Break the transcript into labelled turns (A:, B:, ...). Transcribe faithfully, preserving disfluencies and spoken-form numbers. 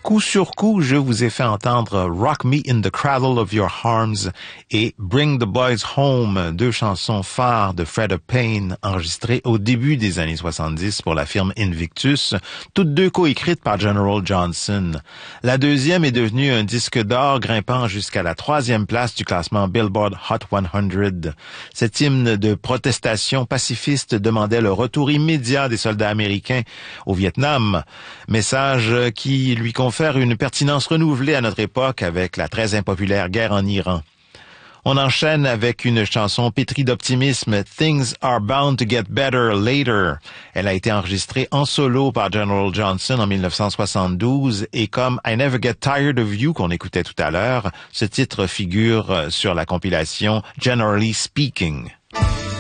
A: Coup sur coup, je vous ai fait entendre Rock Me in the Cradle of Your Arms et Bring the Boys Home, deux chansons phares de Fred Payne enregistrées au début des années soixante-dix pour la firme Invictus, toutes deux coécrites par General Johnson. La deuxième est devenue un disque d'or grimpant jusqu'à la troisième place du classement Billboard Hot cent. Cet hymne de protestation pacifiste demandait le retour immédiat des soldats américains au Vietnam, message qui lui confère une pertinence renouvelée à notre époque avec la très impopulaire guerre en Iran. On enchaîne avec une chanson pétrie d'optimisme, Things Are Bound to Get Better Later. Elle a été enregistrée en solo par General Johnson en mille neuf cent soixante-douze et comme I Never Get Tired of You qu'on écoutait tout à l'heure, ce titre figure sur la compilation Generally Speaking.